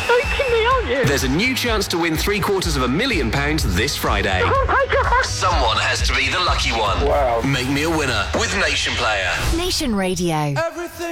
joking me, aren't you? There's a new chance to win £750,000 this Friday. Oh my God. Someone has to be the lucky one. Wow. Make me a winner with Nation Player. Nation Radio. Everything